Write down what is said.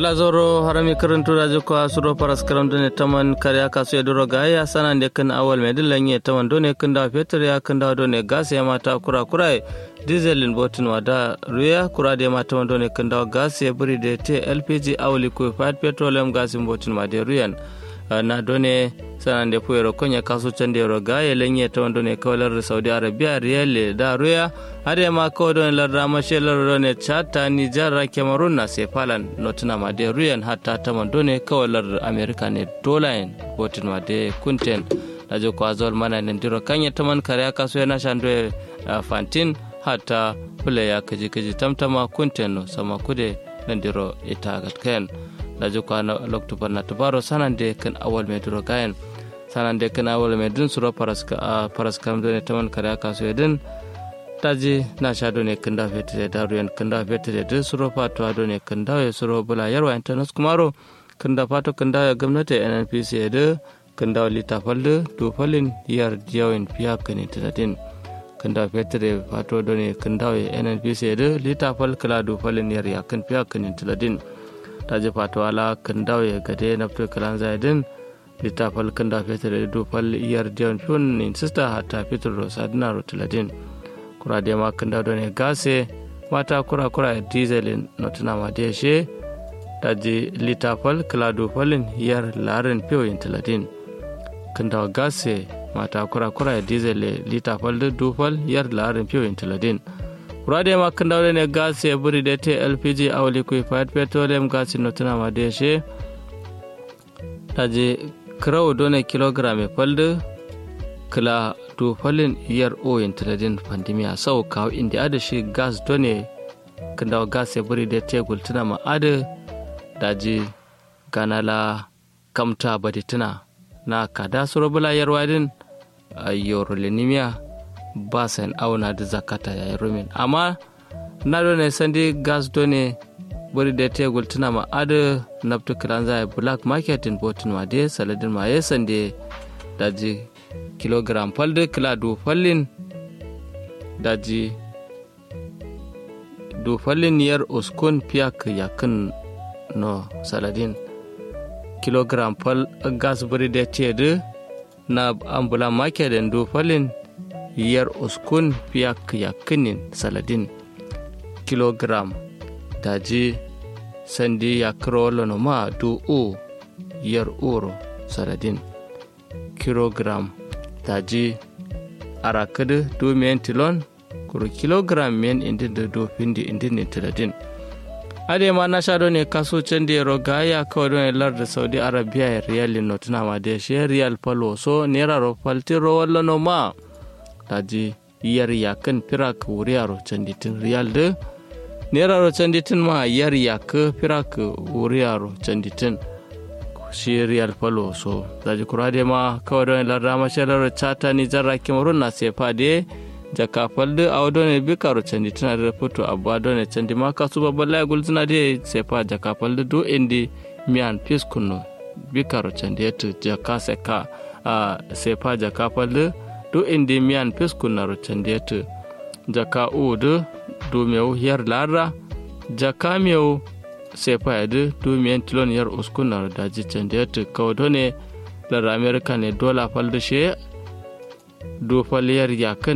lazoro harami karantu rajo ko asuro paras karamdone taman karya kasu ya duro gaya sanan de kan awal medilan ye taman done kan da fetur ya kan da done gas ya mata kura kura dieselin botin wada ruya kura de mata taman done kan da gas ya buri de te LPG awli ko fat petroleum gas botin ma de ruyan na done sanan de puero konya kasu chande ro gaya lenye taman done kawalar Saudi Arabia riyal da ruya hade ma ko don lar ramashelar rone chata Niger Cameroon na sepalan notuna ma de ruyan hatta taman done kawalar America ne dolain botin ma de kunten lajo ko azol mana ne diro kanya taman kare kasu yana shando fantin hatta bule ya kaji tamtama kunten no sama kude nan diro ita gatken lajo ko na lokto barna tabaro sanande kan awal me diro gayen sanande kan awal me dun suro paraskam done taman kare kasu edin taji na shado ne kanda fete da ruyan kanda fete da suro fato ado ne kanda ya suro bula yarwa internet kumaro kanda fato kanda ya gwamnati NNPC da kanda litafal da dofalin yar jawin fiya kane tadin kanda fete da fato do ne kanda ya NNPC da litafal kala dofalin yar yakan fiya kane tadin taji fato ala kanda ya gade na fito kalan zaidin litafal kanda fete da dofal yar jawin fiyon in sister hatta fitur rosadina rotuladin kura de ma kanda do ne gase mata kura dieselin notuna ma de she taji litafal kladu falin yar laren pio intaladin kanda gase mata kura diesel litafal de dufal yar laren pio intaladin kura de ma kanda do ne gase buri de te LPG awli ko fat petroleum gas notuna ma de she taji kraw do ne kilogram falde kala dofalin yar oyin tiladin pandemiya sau kawo inda ada shi gas done kanda gas ya buri da tegul tuna ma ada daji ganala kamta badituna na kada surabula yarwadin eurolinimia basan auna da zakata ya rumin amma na done sandi gas done buri da tegul tuna ma ada naftu kiranza black market in botin ma de saladin ma yesande daji kilogram falde kila dofallin daji dofallin yar uskun piyak yakin no saladin kilogram fal gas buri da tede na ambula make da dofallin yar uskun piyak yakinin saladin kilogram daji sandi yakro lono ma do o yar oro saladin kilogram taji arakade do men tilon kuro kilogram men indi do pindi indi ne tiladin ade ma na shado ne kaso cende rogaya ko don lar da Saudi Arabia riyal notuna ma de she riyal palo so nera ro faltiro walla no ma taji yar yakan pirak wuriyaro canditin riyal de nera ro canditin ma yar yak pirak wuriyaro canditin shi riyal palo so daji kurade ma kawai don larda mashalar chata ni jarra Cameroon na sefa de jaka falde awdo ne bikaro candi tana da foto abba don ne candi ma kasu babban la gulzina de sefa jaka falde do indi mian piskuno bikaro candi etu jaka seka sefa jaka falde do indi mian piskuno ro candi etu jaka udu do mew hier lara jaka mew sefa yadu do mian tilon yar uskunar daji candi etu kawdo ne lar America ne dola falde she do fal yar yakan